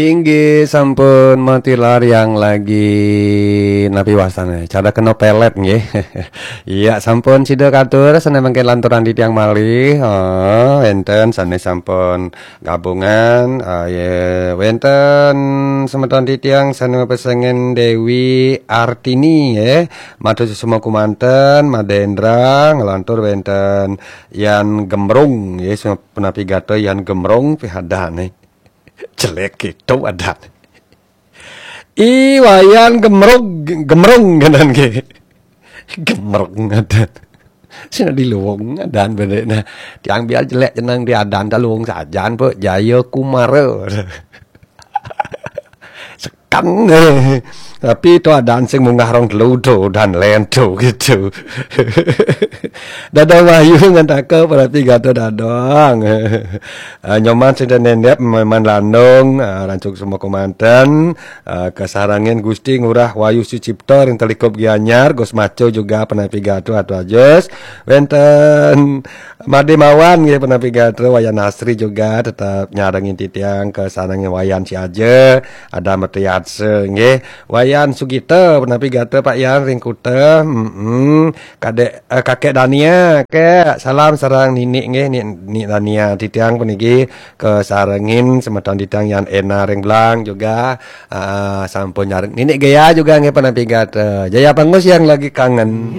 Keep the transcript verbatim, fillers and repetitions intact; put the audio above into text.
Inggih sampun matilar yang lagi napi wasana. Cara kena pelet nggih. Iya sampun sida katur sana mangke lanturan di tiang malih. Oh, enten sanes sampun gabungan. Oh, ya wenten semeton di tiang sana pesengen Dewi Artini ya. Matur semua kumanten Madendra ngelantur wenten Yan Gemrung ya penapi gato Yan Gemrung pihadane. Jelek gitu ada i wayan gemrong gemrong kanan ke gemrong ada sini di luwung adan bener nah tiang biar jelek jenang di adan ta luwung sajan po jaya kumara sekan tapi itu adan sing munggah rong deludo dan lento gitu. Dadah Wahyu ngantake berarti gato dadong. Uh, nyoman sing nendep meman landung uh, rancuk semua komandan uh, kesarangin Gusti Ngurah Wahyu Sucipto ring telikop Gianyar Gus Maco juga penapi gato atau ajus wenten Made Mawan nggih penapi gato Wayan Asri juga tetap nyarengin titiang kesarangin Wayan si aja ada Metiatse nggih Wayan Sugito penapi gato Pak Yan ring kute mm -mm. Kadek uh, kakek Dania kek salam sarang ninik nggih nik Dania titiang puniki kesarengin semeton titiang yang ena ring belang juga uh, sampun nyareng ninik gaya juga nggih penapi gato Jaya Pangus yang lagi kangen.